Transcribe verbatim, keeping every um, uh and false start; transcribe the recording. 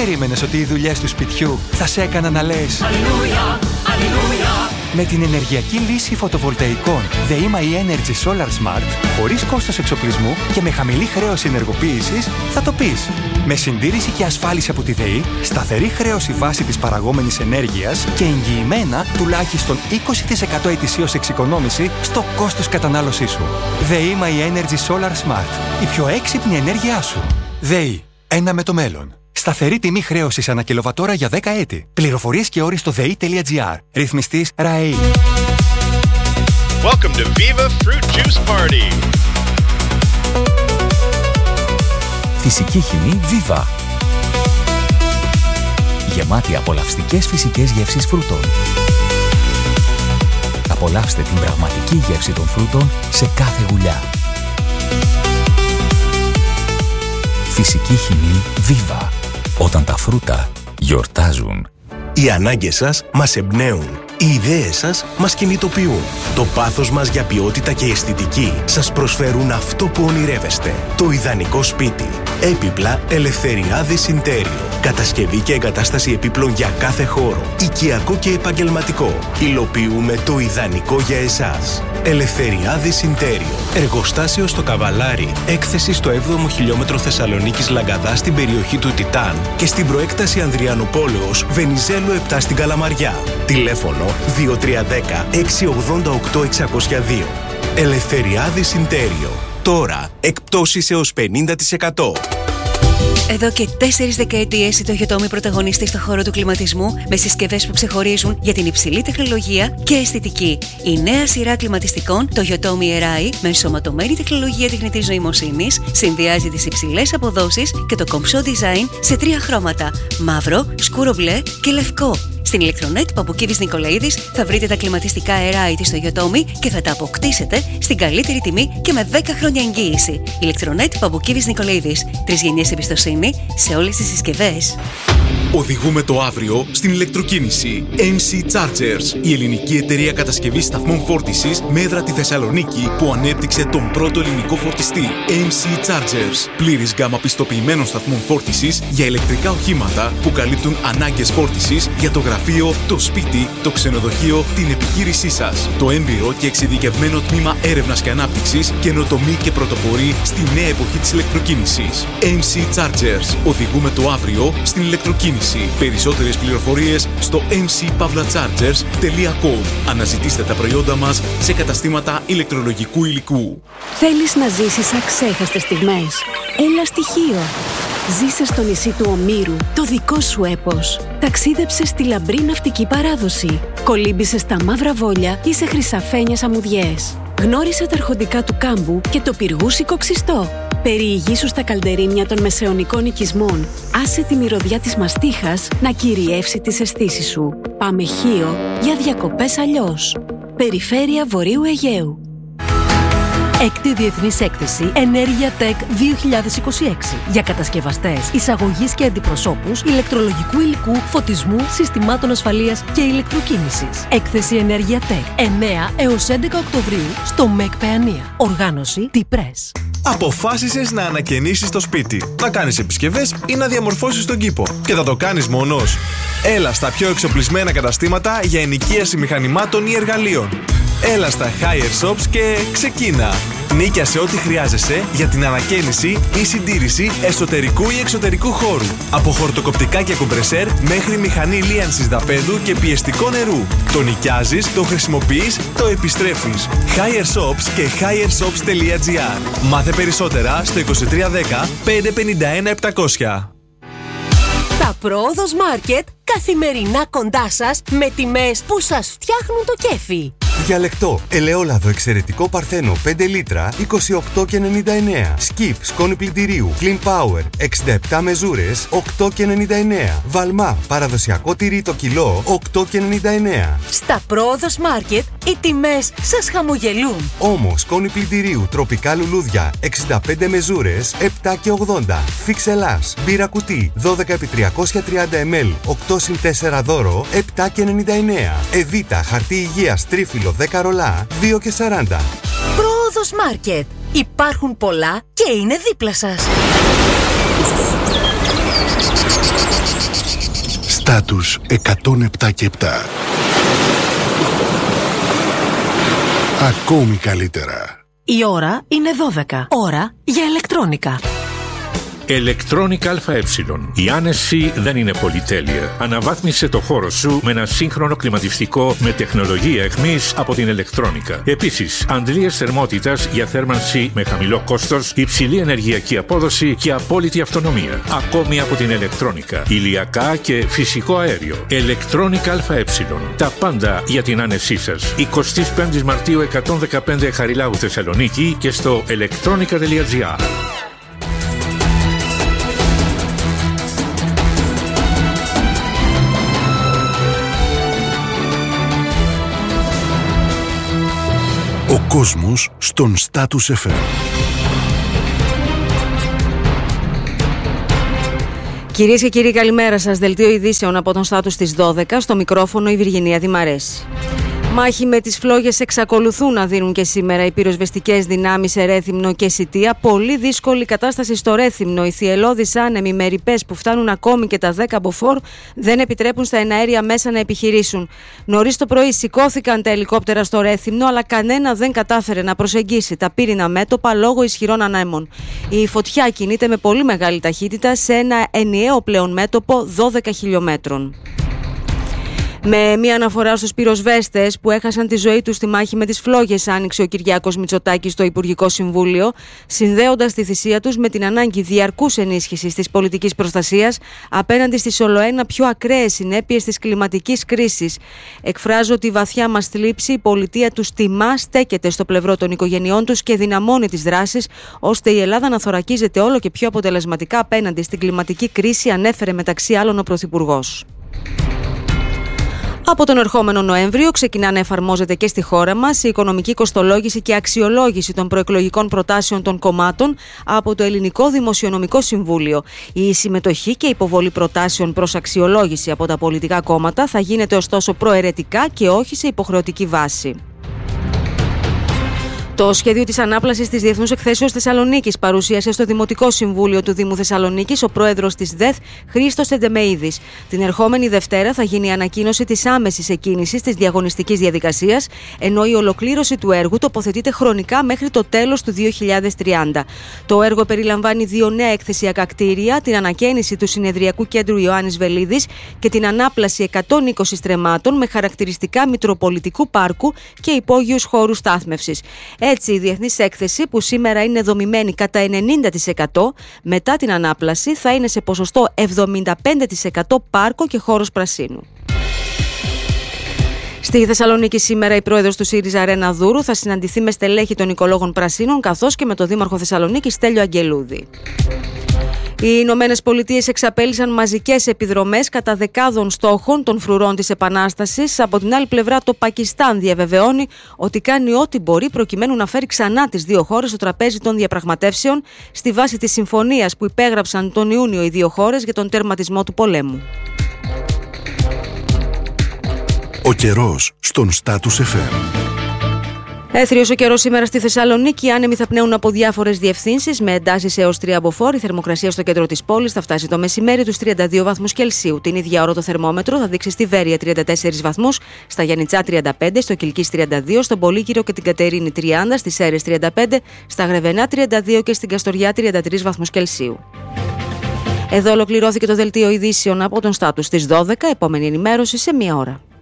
περίμενες ότι οι δουλειές του σπιτιού θα σε έκαναν να λες Αλληλούια, Αλληλούια? Με την ενεργειακή λύση φωτοβολταϊκών ΔΕΗ Energy Solar Smart, χωρίς κόστος εξοπλισμού και με χαμηλή χρέωση ενεργοποίησης, θα το πεις. Με συντήρηση και ασφάλιση από τη ΔΕΗ, σταθερή χρέωση βάση της παραγόμενης ενέργειας και εγγυημένα τουλάχιστον είκοσι τοις εκατό ετησίως εξοικονόμηση στο κόστος κατανάλωσής σου. ΔΕΗ Energy Solar Smart. Η πιο έξυπνη ενέργειά σου. ΔΕΗ. Ένα με το μέλλον. Σταθερή τιμή χρέωσης ανά κιλοβατόρα για δέκα έτη. Πληροφορίες και όροι στο δei.gr. Ρυθμιστής ΡΑΕΗ. Welcome to Viva Fruit Juice Party. Φυσική χυμή Viva. Γεμάτη απολαυστικές φυσικές γεύσεις φρούτων. Απολαύστε την πραγματική γεύση των φρούτων σε κάθε γουλιά. Φυσική χυμή Viva. Όταν τα φρούτα γιορτάζουν. Οι ανάγκες σας μας εμπνέουν. Οι ιδέες σας μας κινητοποιούν. Το πάθος μας για ποιότητα και αισθητική σας προσφέρουν αυτό που ονειρεύεστε. Το ιδανικό σπίτι. Έπιπλα Ελευθεριάδης Ιντέριο. Κατασκευή και εγκατάσταση επίπλων για κάθε χώρο. Οικιακό και επαγγελματικό. Υλοποιούμε το ιδανικό για εσάς. Ελευθεριάδης Ιντέριο. Εργοστάσιο στο Καβαλάρι. Έκθεση στο έβδομο χιλιόμετρο Θεσσαλονίκης Λαγκαδά στην περιοχή του Τιτάν και στην προέκταση Ανδριανοπόλεως Βενιζέλου επτά στην Καλαμαριά. Τηλέφωνο δύο τρία ένα μηδέν έξι ογδόντα οκτώ εξακόσια δύο. Ελευθεριάδης Ιντέριο. Τώρα εκπτώσεις έως πενήντα τοις εκατό. Εδώ και τέσσερις δεκαετίες η Toyotomi πρωταγωνιστεί στον χώρο του κλιματισμού με συσκευές που ξεχωρίζουν για την υψηλή τεχνολογία και αισθητική. Η νέα σειρά κλιματιστικών Toyotomi Arai με ενσωματωμένη τεχνολογία τεχνητής νοημοσύνης συνδυάζει τις υψηλές αποδόσεις και το κομψό design σε τρία χρώματα: μαύρο, σκούρο μπλε και λευκό. Στην Ηλεκτρονέτ Παπουκίδης Νικολαίδης θα βρείτε τα κλιματιστικά Arai της Toyotomi και θα τα αποκτήσετε στην καλύτερη τιμή και με δέκα χρόνια εγγύηση. Ηλεκτρονέτ Παπουκίδης Νικολαίδης. Τρεις γενιές εμπιστοσύνη σε όλες τις συσκευές. Οδηγούμε το αύριο στην ηλεκτροκίνηση. εμ σι Chargers, η ελληνική εταιρεία κατασκευής σταθμών φόρτισης με έδρα τη Θεσσαλονίκη που ανέπτυξε τον πρώτο ελληνικό φορτιστή. εμ σι Chargers, πλήρης γκάμα πιστοποιημένων σταθμών φόρτισης για ηλεκτρικά οχήματα που καλύπτουν ανάγκες φόρτισης για το γραφείο, το σπίτι, το ξενοδοχείο, την επιχείρησή σας. Το έμπειρο και εξειδικευμένο τμήμα έρευνας και ανάπτυξης καινοτομεί και πρωτοπορεί στη νέα εποχή της ηλεκτροκίνησης. εμ σι Chargers, οδηγούμε το αύριο στην ηλεκτροκίνηση. Περισσότερες πληροφορίες στο εμ σι pavla chargers τελεία com. Αναζητήστε τα προϊόντα μας σε καταστήματα ηλεκτρολογικού υλικού. Θέλεις να ζήσεις αξέχαστες στιγμές? Έλα στοιχείο. Ζήσε στο νησί του Ομήρου το δικό σου έπος. Ταξίδεψε στη λαμπρή ναυτική παράδοση. Κολύμπησε στα μαύρα βόλια ή σε χρυσαφένιες αμμουδιές. Γνώρισε τα αρχοντικά του κάμπου και το πυργούσικο ξιστό. Περιηγήσου στα καλντερίμια των μεσαιωνικών οικισμών. Άσε τη μυρωδιά της μαστίχας να κυριεύσει τις αισθήσεις σου. Πάμε Χίο για διακοπές αλλιώς. Περιφέρεια Βορείου Αιγαίου. Έκτη Διεθνής Έκθεση Ενέργεια Tech δύο χιλιάδες είκοσι έξι για κατασκευαστές, εισαγωγής και αντιπροσώπους ηλεκτρολογικού υλικού, φωτισμού, συστημάτων ασφαλείας και ηλεκτροκίνησης. Έκθεση Ενέργεια Tech εννέα έως έντεκα Οκτωβρίου στο ΜΕΚ Παιανία. Οργάνωση T-Press. Αποφάσισες να ανακαινήσεις το σπίτι, να κάνεις επισκευές ή να διαμορφώσεις τον κήπο. Και θα το κάνεις μόνος? Έλα στα πιο εξοπλισμένα καταστήματα για ενοικίαση μηχανημάτων ή εργαλείων. Έλα στα Higher Shops και ξεκίνα. Νίκιασε ό,τι χρειάζεσαι για την ανακαίνιση ή συντήρηση εσωτερικού ή εξωτερικού χώρου. Από χορτοκοπτικά και κομπρεσέρ μέχρι μηχανή λίανσης δαπέδου και πιεστικό νερού. Το νοικιάζεις, το χρησιμοποιείς, το επιστρέφεις. Higher Shops και higher shops τελεία gr. Μάθε περισσότερα στο είκοσι τρία δέκα πεντακόσια πενήντα ένα επτακόσια. Τα Πρόοδος Μάρκετ καθημερινά κοντά σας με τιμές που σας φτιάχνουν το κέφι. Διαλεκτό, ελαιόλαδο εξαιρετικό παρθένο πέντε λίτρα είκοσι οκτώ και ενενήντα εννέα. Σκιπ, σκόνη πλυντηρίου Clean Power εξήντα επτά μεζούρες οκτώ και ενενήντα εννέα. Βαλμά, παραδοσιακό τυρί το κιλό οκτώ και ενενήντα εννέα. Στα Πρόοδος Μάρκετ οι τιμές σας χαμογελούν. Όμως, σκόνη πλυντηρίου τροπικά λουλούδια εξήντα πέντε μεζούρες επτά και ογδόντα. Φίξ Ελλάς, μπύρα κουτί δώδεκα επί τριακόσια τριάντα μιλιλίτρα οκτώ συν τέσσερα δώρο επτά και ενενήντα εννέα. Εβίτα, χαρτί υγείας τρίφυλλο δέκα ρολά δύο και σαράντα. Πρόοδος Μάρκετ. Υπάρχουν πολλά και είναι δίπλα σας. Στάτους εκατόν επτά και επτά. Ακόμη καλύτερα. Η ώρα είναι δώδεκα. Ώρα για ηλεκτρόνικα. Electronic ΑΕ. Η άνεση δεν είναι πολυτέλεια. Αναβάθμισε το χώρο σου με ένα σύγχρονο κλιματιστικό με τεχνολογία εχμής από την Electronica. Επίσης, αντλίες θερμότητας για θέρμανση με χαμηλό κόστος, υψηλή ενεργειακή απόδοση και απόλυτη αυτονομία. Ακόμη από την Electronica. Ηλιακά και φυσικό αέριο. Electronic ΑΕ. Τα πάντα για την άνεσή σας. εικοστή πέμπτη Μαρτίου εκατόν δεκαπέντε Χαριλάου Θεσσαλονίκη και στο electronica τελεία gr. Ο κόσμος στον Status εφ εμ. Κυρίες και κύριοι, καλημέρα σας. Δελτίο ειδήσεων από τον Status στις δώδεκα. Στο μικρόφωνο η Βυργινία Δημαρέση. Μάχη με τις φλόγες εξακολουθούν να δίνουν και σήμερα οι πυροσβεστικές δυνάμεις σε Ρέθυμνο και Σιτία. Πολύ δύσκολη κατάσταση στο Ρέθυμνο. Οι θυελλώδεις άνεμοι με ρηπές που φτάνουν ακόμη και τα δέκα μποφόρ δεν επιτρέπουν στα εναέρια μέσα να επιχειρήσουν. Νωρίς το πρωί σηκώθηκαν τα ελικόπτερα στο Ρέθυμνο, αλλά κανένα δεν κατάφερε να προσεγγίσει τα πύρινα μέτωπα λόγω ισχυρών ανέμων. Η φωτιά κινείται με πολύ μεγάλη ταχύτητα σε ένα ενιαίο πλέον μέτωπο δώδεκα χιλιόμετρων. Με μία αναφορά στους πυροσβέστες που έχασαν τη ζωή τους στη μάχη με τις φλόγες, άνοιξε ο Κυριάκος Μητσοτάκης στο Υπουργικό Συμβούλιο, συνδέοντας τη θυσία τους με την ανάγκη διαρκούς ενίσχυσης της πολιτικής προστασίας απέναντι στις ολοένα πιο ακραίες συνέπειες της κλιματικής κρίσης. Εκφράζω τη βαθιά μας θλίψη, η πολιτεία τους τιμά, στέκεται στο πλευρό των οικογενειών τους και δυναμώνει τις δράσεις, ώστε η Ελλάδα να θωρακίζεται όλο και πιο αποτελεσματικά απέναντι στην κλιματική κρίση, ανέφερε μεταξύ άλλων ο Πρωθυπουργός. Από τον ερχόμενο Νοέμβριο ξεκινά να εφαρμόζεται και στη χώρα μας η οικονομική κοστολόγηση και αξιολόγηση των προεκλογικών προτάσεων των κομμάτων από το Ελληνικό Δημοσιονομικό Συμβούλιο. Η συμμετοχή και υποβολή προτάσεων προς αξιολόγηση από τα πολιτικά κόμματα θα γίνεται ωστόσο προαιρετικά και όχι σε υποχρεωτική βάση. Το σχέδιο της ανάπλασης της Διεθνούς Εκθέσεως Θεσσαλονίκης παρουσίασε στο Δημοτικό Συμβούλιο του Δήμου Θεσσαλονίκης ο πρόεδρος της ΔΕΘ, Χρήστος Εντεμεΐδης. Την ερχόμενη Δευτέρα θα γίνει η ανακοίνωση της άμεσης εκκίνησης της διαγωνιστικής διαδικασίας, ενώ η ολοκλήρωση του έργου τοποθετείται χρονικά μέχρι το τέλος του δύο χιλιάδες τριάντα. Το έργο περιλαμβάνει δύο νέα εκθεσιακά κτίρια, την ανακαίνιση του Συνεδριακού Κέντρου Ιωάννης Βελίδης και την ανάπλαση εκατόν είκοσι στρεμμάτων με χαρακτηριστικά Μητροπολιτικού Πάρκου και υπόγειους χώρους στάθμευσης. Έτσι, η διεθνής έκθεση, που σήμερα είναι δομημένη κατά ενενήντα τοις εκατό, μετά την ανάπλαση θα είναι σε ποσοστό εβδομήντα πέντε τοις εκατό πάρκο και χώρος πρασίνου. Στη Θεσσαλονίκη σήμερα η πρόεδρος του ΣΥΡΙΖΑ Ρένα Δούρου θα συναντηθεί με στελέχη των οικολόγων Πρασίνων καθώς και με τον δήμαρχο Θεσσαλονίκης Στέλιο Αγγελούδη. Οι Ηνωμένες Πολιτείες εξαπέλυσαν μαζικές επιδρομές κατά δεκάδων στόχων των φρουρών της Επανάστασης. Από την άλλη πλευρά, το Πακιστάν διαβεβαιώνει ότι κάνει ό,τι μπορεί προκειμένου να φέρει ξανά τις δύο χώρες στο τραπέζι των διαπραγματεύσεων στη βάση της συμφωνίας που υπέγραψαν τον Ιούνιο οι δύο χώρες για τον τερματισμό του πολέμου. Ο καιρός στον Status εφ εμ. Έθριος ο καιρός σήμερα στη Θεσσαλονίκη. Οι άνεμοι θα πνέουν από διάφορες διευθύνσεις με εντάσεις έως τρία μποφόρ. Η θερμοκρασία στο κέντρο της πόλης θα φτάσει το μεσημέρι τους τριάντα δύο βαθμούς Κελσίου. Την ίδια ώρα το θερμόμετρο θα δείξει στη Βέρεια τριάντα τέσσερις βαθμούς, στα Γιαννιτσά τριάντα πέντε, στο Κιλκής τριάντα δύο, στον Πολύκυρο και την Κατερίνη τριάντα, στις Σέρρες τριάντα πέντε, στα Γρεβενά τριάντα δύο και στην Καστοριά τριάντα τρεις βαθμούς Κελσίου. Εδώ ολοκληρώθηκε το δελτίο ειδήσεων από τον Status στις δώδεκα. Επόμενη ενημέρωση σε μία ώρα.